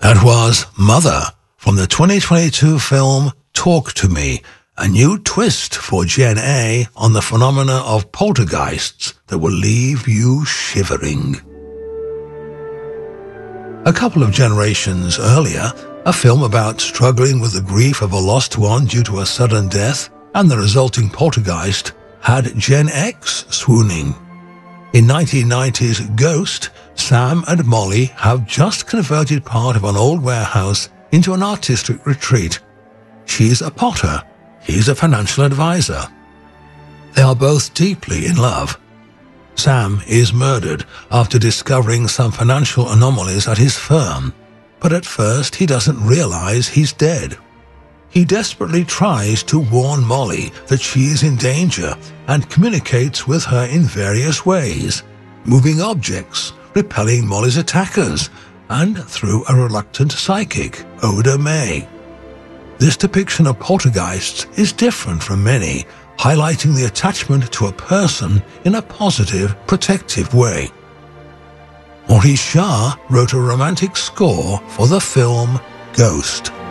That was Mother from the 2022 film Talk to Me, a new twist for Gen A on the phenomena of poltergeists that will leave you shivering. A couple of generations earlier, a film about struggling with the grief of a lost one due to a sudden death and the resulting poltergeist had Gen X swooning. In 1990's Ghost, Sam and Molly have just converted part of an old warehouse into an artistic retreat. She's a potter, he's a financial advisor. They are both deeply in love. Sam is murdered after discovering some financial anomalies at his firm, but at first he doesn't realize he's dead. He desperately tries to warn Molly that she is in danger and communicates with her in various ways, moving objects, repelling Molly's attackers, and through a reluctant psychic, Oda May. This depiction of poltergeists is different from many, highlighting the attachment to a person in a positive, protective way. Maurice Jarre wrote a romantic score for the film Ghost.